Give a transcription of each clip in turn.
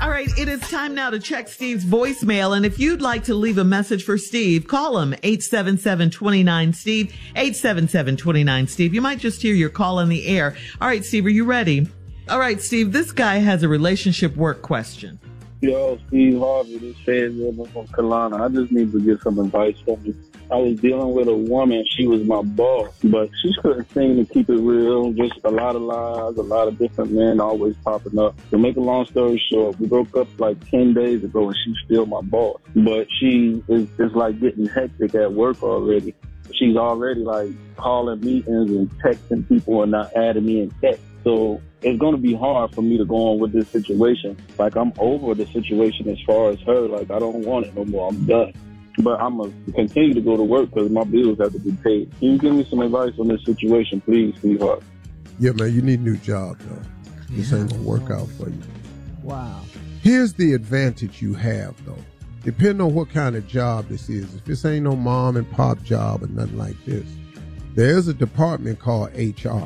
All right, it is time now to check Steve's voicemail. And if you'd like to leave a message for Steve, call him 877-29-STEVE, 877-29-STEVE. You might just hear your call on the air. All right, Steve, are you ready? All right, Steve, this guy has a relationship work question. Yo, Steve Harvey, this is from Kalana. I just need to get some advice from you. I was dealing with a woman. She was my boss, but she couldn't seem to keep it real. Just a lot of lies, a lot of different men always popping up. To make a long story short, we broke up like 10 days ago, and she's still my boss. But she is like getting hectic at work already. She's already like calling meetings and texting people and not adding me in text. So it's going to be hard for me to go on with this situation. Like, I'm over the situation as far as her. Like, I don't want it no more. I'm done. But I'm going to continue to go to work because my bills have to be paid. Can you give me some advice on this situation, please, sweetheart? Yeah, man, you need a new job, though. This ain't going to work out for you. Wow. Here's the advantage you have, though. Depending on what kind of job this is, if this ain't no mom and pop job or nothing like this, there's a department called HR.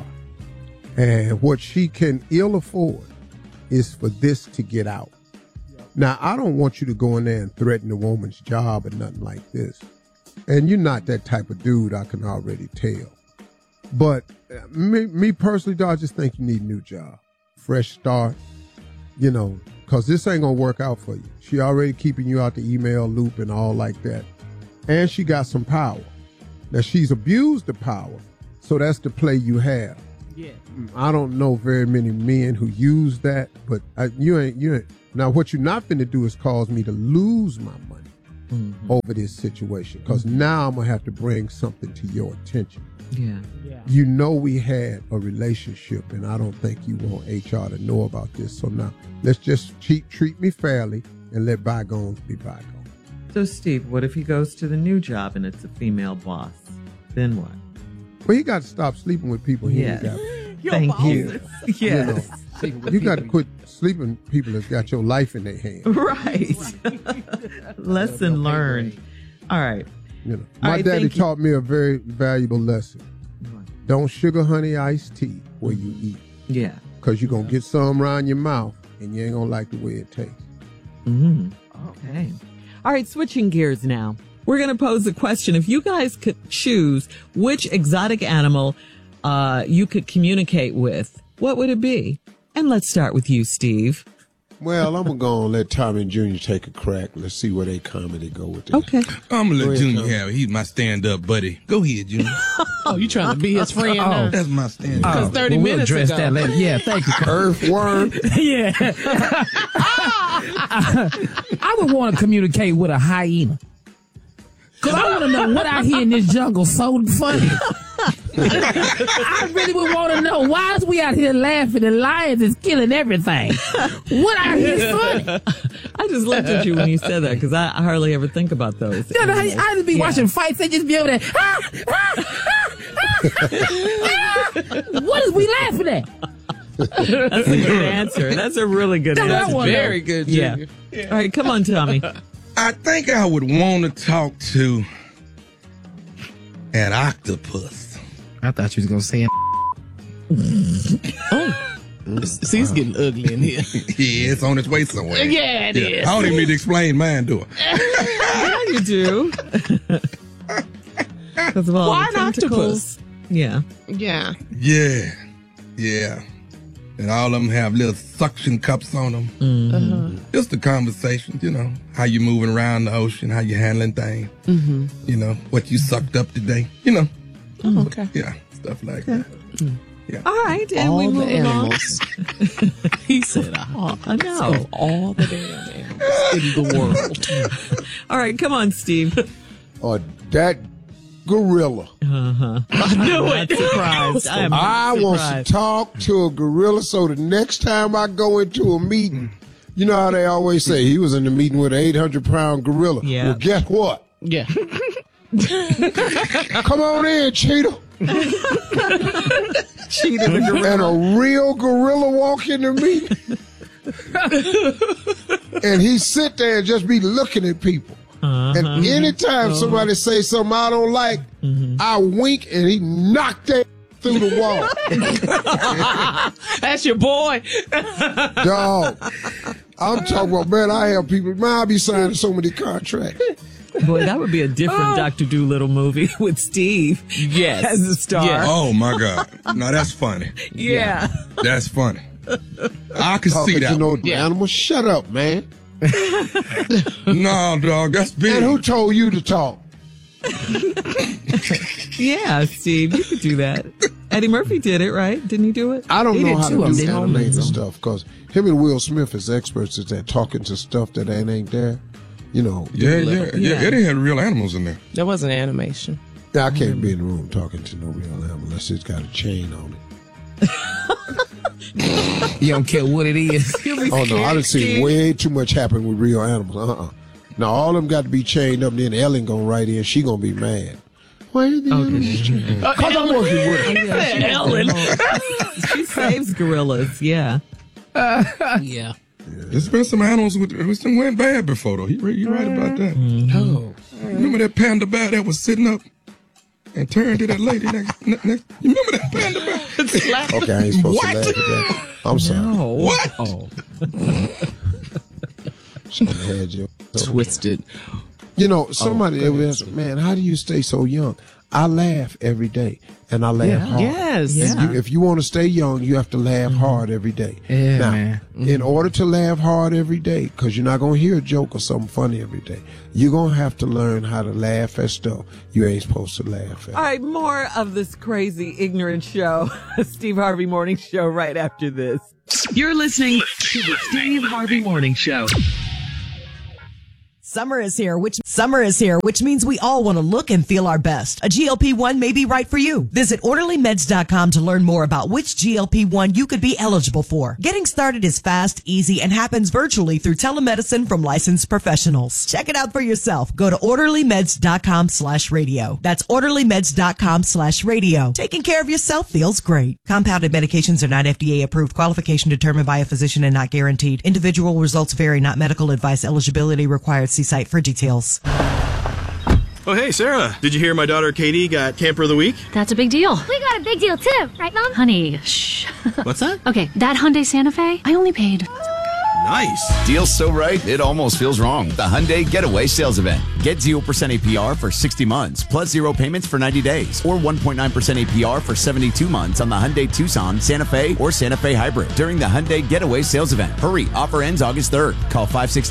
And what she can ill afford is for this to get out. Now, I don't want you to go in there and threaten a woman's job or nothing like this. And you're not that type of dude, I can already tell. But me personally, though, I just think you need a new job. Fresh start, you know, because this ain't going to work out for you. She already keeping you out the email loop and all like that. And she got some power. Now, she's abused the power, so that's the play you have. Yeah. I don't know very many men who use that, but you ain't. Now, what you're not finna do is cause me to lose my money over this situation, because now I'm gonna have to bring something to your attention. Yeah. You know we had a relationship, and I don't think you want HR to know about this. So now, let's just treat me fairly and let bygones be bygones. So, Steve, what if he goes to the new job and it's a female boss? Then what? Well, he got to stop sleeping with people he ain't got. Thank you. Yes. You know, you got to quit sleeping with people that's got your life in their hands. Right. Lesson learned. All right. You know, my daddy taught me a very valuable lesson. Don't sugar honey iced tea where you eat. Yeah. Because you're going to get some around your mouth and you ain't going to like the way it tastes. Okay. All right, switching gears now. We're going to pose a question. If you guys could choose which exotic animal you could communicate with, what would it be? And let's start with you, Steve. Well, I'm going to go and let Tommy and Junior take a crack. Let's see where they comedy go with this. Okay. I'm going to let Junior have it. He's my stand-up buddy. Go ahead, Junior. Oh, you trying to be his friend now? That's my stand-up. Because 30 minutes address ago. that later. Yeah, thank you. Earthworm. Yeah. I would want to communicate with a hyena. Because I want to know what I hear in this jungle so funny. I really would want to know, why is we out here laughing and lions is killing everything? What I hear is funny. I just looked at you when you said that because I hardly ever think about those. Yeah, I just be watching fights. They just be over there. What is we laughing at? That's a good answer. That's a really good answer. That's very good, Junior. Yeah. All right, come on, Tommy. I think I would want to talk to an octopus. I thought you was going to say See, it's getting ugly in here. Yeah, it's on its way somewhere. Yeah, it is. I don't even need to explain mine to her. Yeah, you do. Because of all Why the an tentacles. octopus? Yeah. Yeah. Yeah. And all of them have little suction cups on them. Just the conversations, you know, how you moving around the ocean, how you handling things, you know, what you sucked up today, you know. Oh, okay. Yeah, stuff like that. Yeah. All right, and All we the move animals. He said, I know. all the damn animals in the world. All right, come on, Steve. Or that gorilla. I knew it. Surprised. I want to talk to a gorilla so the next time I go into a meeting, you know how they always say he was in the meeting with an 800-pound gorilla. Yeah. Well, guess what? Yeah. Come on in, Cheetah. Cheetah the gorilla. And a real gorilla walk in the meeting. And he sit there and just be looking at people. And anytime somebody say something I don't like, I wink and he knocked that through the wall. That's your boy. Dog. I'm talking about, man, I have people, man, I be signing so many contracts. Boy, that would be a different Dr. Dolittle movie with Steve as the star. Yes. Oh, my God. No, that's funny. Yeah. That's funny. I can see that. You know, the animal, shut up, man. No, dog, that's big. And who told you to talk? Yeah, Steve, you could do that. Eddie Murphy did it, right? Didn't he do it? I don't know how to do them. animated stuff because him and Will Smith is experts at that, talking to stuff that ain't there. You know. Yeah. Eddie had real animals in there. That wasn't animation. I can't be in the room talking to no real animal unless it's got a chain on it. You don't care what it is. Oh, no, I done seen way too much happen with real animals. Now, all of them got to be chained up, and then Ellen going right in. She going to be mad. Why are the animals chained? Because I'm working with her. Ellen. She saves gorillas, yeah. Yeah. There's been some animals with them went bad before, though. You're right about that. Oh. Remember that panda bear that was sitting up and turned to that lady next? You remember that panda bear? Okay, I ain't supposed to laugh at that. I'm sorry. No. What? Oh. Had you. Twisted. You know, somebody ever asked, man, how do you stay so young? I laugh every day, and I laugh hard. Yes. And if you want to stay young, you have to laugh hard every day. Yeah, now, man. in order to laugh hard every day, because you're not going to hear a joke or something funny every day, you're going to have to learn how to laugh at stuff you ain't supposed to laugh at. All right, more of this crazy, ignorant show. Steve Harvey Morning Show right after this. You're listening to the Steve Harvey Morning Show. Summer is here, which means we all want to look and feel our best. A GLP-1 may be right for you. Visit OrderlyMeds.com to learn more about which GLP-1 you could be eligible for. Getting started is fast, easy, and happens virtually through telemedicine from licensed professionals. Check it out for yourself. Go to OrderlyMeds.com/radio. That's OrderlyMeds.com/radio. Taking care of yourself feels great. Compounded medications are not FDA approved. Qualification determined by a physician and not guaranteed. Individual results vary, not medical advice. Eligibility required. See site for details. Oh, hey, Sarah. Did you hear my daughter Katie got Camper of the Week? That's a big deal. We got a big deal, too. Right, Mom? Honey, shh. What's that? Okay, that Hyundai Santa Fe, I only paid... Nice. Deal's so right, it almost feels wrong. The Hyundai Getaway Sales Event. Get 0% APR for 60 months, plus 0 payments for 90 days, or 1.9% APR for 72 months on the Hyundai Tucson, Santa Fe, or Santa Fe Hybrid during the Hyundai Getaway Sales Event. Hurry, offer ends August 3rd. Call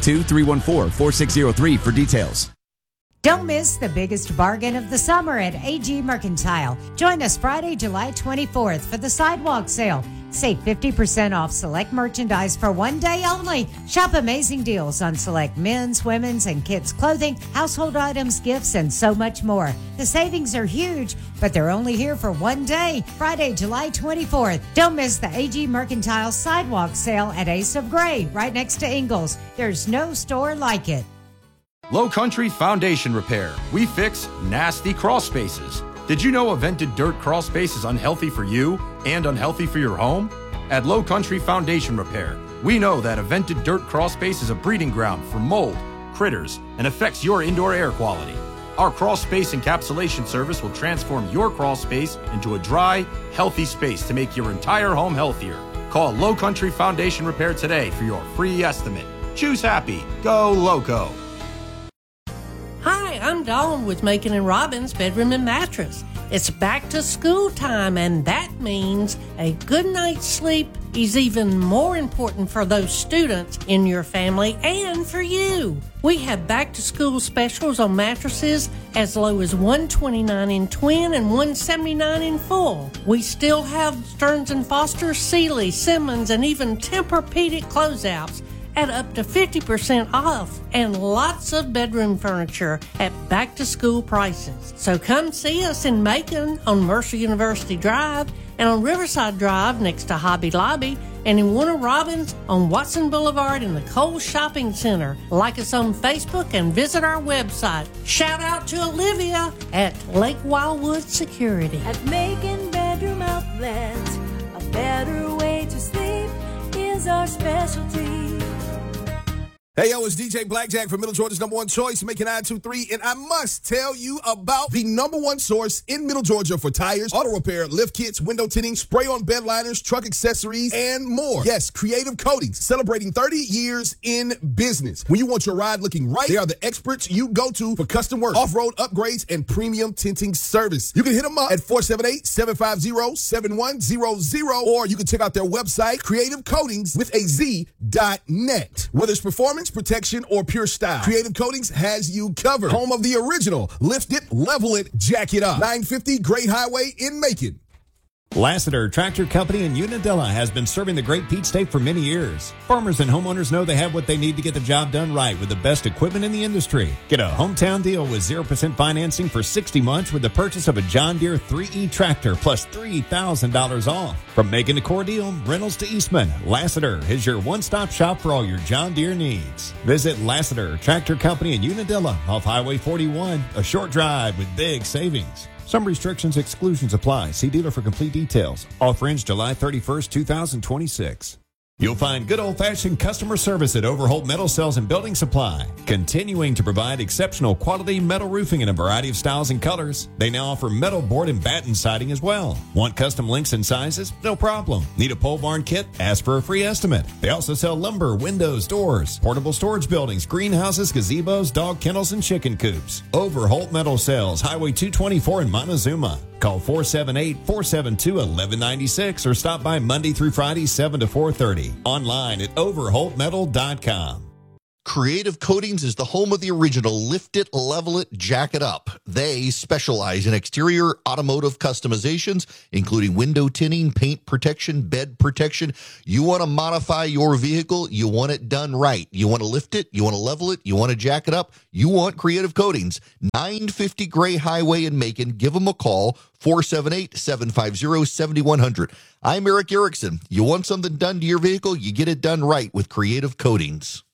562-314-4603 for details. Don't miss the biggest bargain of the summer at AG Mercantile. Join us Friday, July 24th for the sidewalk sale. Save 50% off select merchandise for one day only. Shop amazing deals on select men's, women's, and kids' clothing, household items, gifts, and so much more. The savings are huge, but they're only here for one day, Friday, July 24th. Don't miss the AG Mercantile sidewalk sale at Ace of Gray, right next to Ingles. There's no store like it. Low Country Foundation Repair. We fix nasty crawl spaces. Did you know a vented dirt crawl space is unhealthy for you and unhealthy for your home? At Low Country Foundation Repair, we know that a vented dirt crawl space is a breeding ground for mold, critters, and affects your indoor air quality. Our crawl space encapsulation service will transform your crawl space into a dry, healthy space to make your entire home healthier. Call Low Country Foundation Repair today for your free estimate. Choose happy. Go Loco. Hi, I'm Dawn with Macon and Robbins Bedroom and Mattress. It's back to school time, and that means a good night's sleep is even more important for those students in your family and for you. We have back to school specials on mattresses as low as $129 in twin and $179 in full. We still have Stearns & Foster, Sealy, Simmons, and even Tempur-Pedic closeouts at up to 50% off, and lots of bedroom furniture at back-to-school prices. So come see us in Macon on Mercer University Drive and on Riverside Drive next to Hobby Lobby, and in Warner Robins on Watson Boulevard in the Kohl's Shopping Center. Like us on Facebook and visit our website. Shout out to Olivia at Lake Wildwood Security. At Macon Bedroom Outlets, a better way to sleep is our specialty. Hey, yo, it's DJ Blackjack from Middle Georgia's number one choice, Macon 923, and I must tell you about the number one source in Middle Georgia for tires, auto repair, lift kits, window tinting, spray-on bed liners, truck accessories, and more. Yes, Creative Coatings, celebrating 30 years in business. When you want your ride looking right, they are the experts you go to for custom work, off-road upgrades, and premium tinting service. You can hit them up at 478-750-7100, or you can check out their website, creativecoatings.net. Whether it's performance, protection, or pure style, Creative Coatings has you covered. Home of the original Lift It, Level It, Jack It Up. 950 Great Highway in Macon. Lassiter Tractor Company in Unadilla has been serving the Great Peach State for many years. Farmers and homeowners know they have what they need to get the job done right with the best equipment in the industry. Get a hometown deal with 0% financing for 60 months with the purchase of a John Deere 3E tractor plus $3,000 off. From Macon to Cordele, Reynolds to Eastman, Lassiter is your one-stop shop for all your John Deere needs. Visit Lassiter Tractor Company in Unadilla off Highway 41, a short drive with big savings. Some restrictions, exclusions apply. See dealer for complete details. Offer ends July 31st, 2026. You'll find good old-fashioned customer service at Overholt Metal Sales and Building Supply, continuing to provide exceptional quality metal roofing in a variety of styles and colors. They now offer metal board and batten siding as well. Want custom lengths and sizes? No problem. Need a pole barn kit? Ask for a free estimate. They also sell lumber, windows, doors, portable storage buildings, greenhouses, gazebos, dog kennels, and chicken coops. Overholt Metal Sales, Highway 224 in Montezuma. Call 478-472-1196 or stop by Monday through Friday, 7 to 4:30. Online at overholtmetal.com. Creative Coatings is the home of the original Lift It, Level It, Jack It Up. They specialize in exterior automotive customizations, including window tinting, paint protection, bed protection. You want to modify your vehicle, you want it done right. You want to lift it, you want to level it, you want to jack it up, you want Creative Coatings. 950 Gray Highway in Macon. Give them a call, 478-750-7100. I'm Eric Erickson. You want something done to your vehicle, you get it done right with Creative Coatings.